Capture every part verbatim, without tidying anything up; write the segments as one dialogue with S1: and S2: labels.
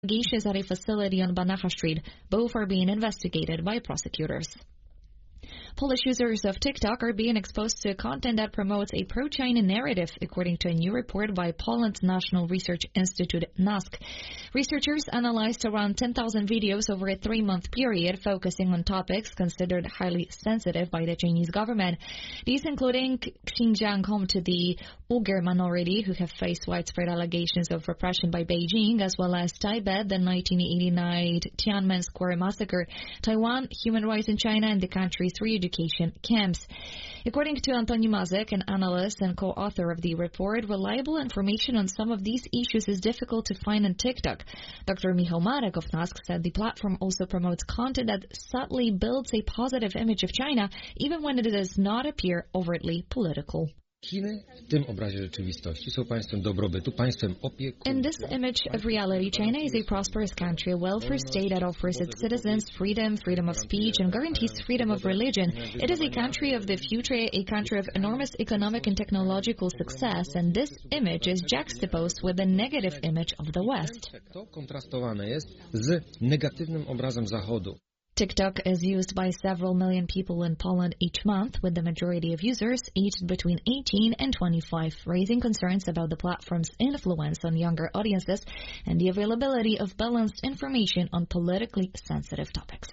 S1: allegations at a facility on Banacha Street. Both are being investigated by prosecutors. Polish users of TikTok are being exposed to content that promotes a pro-China narrative, according to a new report by Poland's National Research Institute, NASK. Researchers analyzed around ten thousand videos over a three-month period, focusing on topics considered highly sensitive by the Chinese government. These including Xinjiang, home to the Uyghur minority, who have faced widespread allegations of repression by Beijing, as well as Tibet, the nineteen eighty-nine Tiananmen Square massacre, Taiwan, human rights in China, and the country's re-education camps. According to Antoni Mazek, an analyst and co-author of the report, reliable information on some of these issues is difficult to find on TikTok. Doctor Michał Marek of NASK said the platform also promotes content that subtly builds a positive image of China, even when it does not appear overtly political.
S2: Chiny w tym obrazie rzeczywistości są państwem dobrobytu, państwem opiekuńczym.
S1: In this image of reality, China is a prosperous country, a welfare state that offers its citizens freedom, freedom of speech, and guarantees freedom of religion. It is a country of the future, a country of enormous economic and technological success, and this image is juxtaposed with the negative image of the West.
S2: To kontrastowane jest z negatywnym obrazem Zachodu.
S1: TikTok is used by several million people in Poland each month, with the majority of users aged between eighteen and twenty-five, raising concerns about the platform's influence on younger audiences and the availability of balanced information on politically sensitive topics.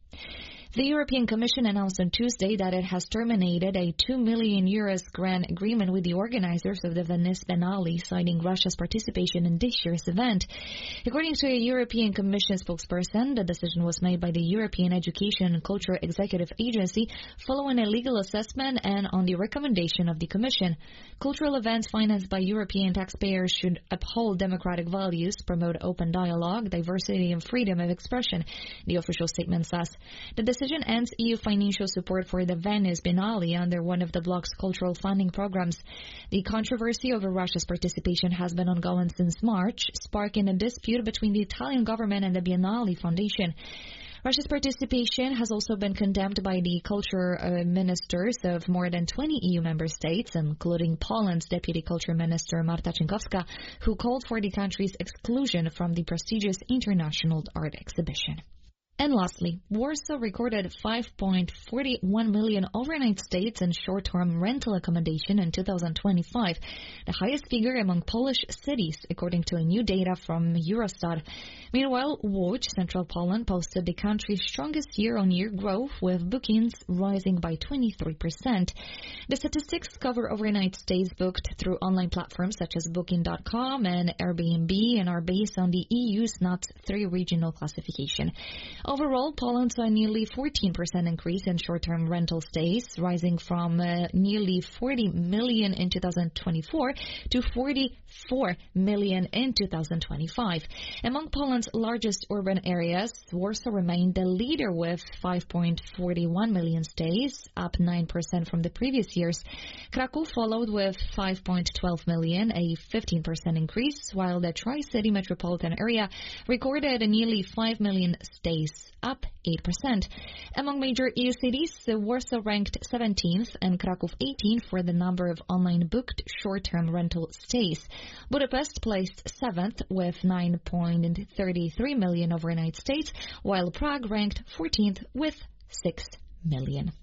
S1: The European Commission announced on Tuesday that it has terminated a two million euros grant agreement with the organizers of the Venice Biennale, citing Russia's participation in this year's event. According to a European Commission spokesperson, the decision was made by the European Education and Culture Executive Agency following a legal assessment and on the recommendation of the Commission. Cultural events financed by European taxpayers should uphold democratic values, promote open dialogue, diversity, and freedom of expression, the official statement says. The decision ends E U financial support for the Venice Biennale under one of the bloc's cultural funding programs. The controversy over Russia's participation has been ongoing since March, sparking a dispute between the Italian government and the Biennale Foundation. Russia's participation has also been condemned by the culture uh, ministers of more than twenty E U member states, including Poland's Deputy Culture Minister Marta Czajkowska, who called for the country's exclusion from the prestigious international art exhibition. And lastly, Warsaw recorded five point four one million overnight stays and short-term rental accommodation in two thousand twenty-five, the highest figure among Polish cities, according to a new data from Eurostat. Meanwhile, Łódź, central Poland, posted the country's strongest year-on-year growth, with bookings rising by twenty-three percent. The statistics cover overnight stays booked through online platforms such as Booking dot com and Airbnb and are based on the E U's N U T S three regional classification. Overall, Poland saw a nearly fourteen percent increase in short-term rental stays, rising from uh, nearly forty million in two thousand twenty-four to forty-four million in two thousand twenty-five. Among Poland's largest urban areas, Warsaw remained the leader with five point four one million stays, up nine percent from the previous years. Kraków followed with five point one two million, a fifteen percent increase, while the Tri-City metropolitan area recorded a nearly five million stays, up eight percent. Among major E U cities, Warsaw ranked seventeenth and Kraków eighteenth for the number of online booked short-term rental stays. Budapest placed seventh with nine point three three million overnight stays, while Prague ranked fourteenth with six million.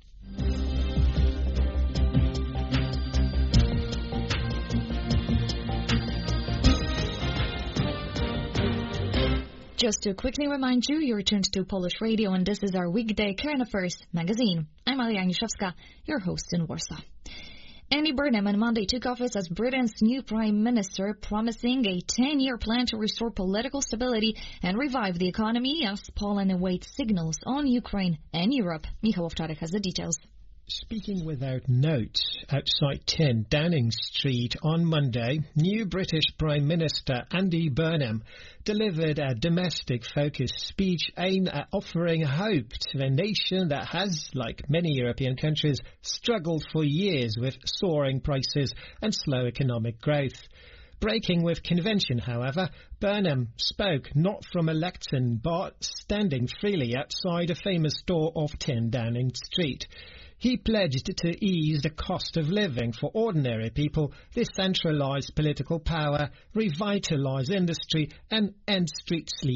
S1: Just to quickly remind you, you're tuned to Polish Radio, and this is our weekday Current Affairs magazine. I'm Alia Aniszewska, your host in Warsaw. Andy Burnham on Monday took office as Britain's new Prime Minister, promising a ten-year plan to restore political stability and revive the economy as Poland awaits signals on Ukraine and Europe. Michał Owczarek has the details.
S3: Speaking without notes outside ten Downing Street on Monday, new British Prime Minister Andy Burnham delivered a domestic-focused speech aimed at offering hope to a nation that has, like many European countries, struggled for years with soaring prices and slow economic growth. Breaking with convention, however, Burnham spoke not from a lectern but standing freely outside a famous door of ten Downing Street. He pledged to ease the cost of living for ordinary people, decentralise political power, revitalise industry and end street sleep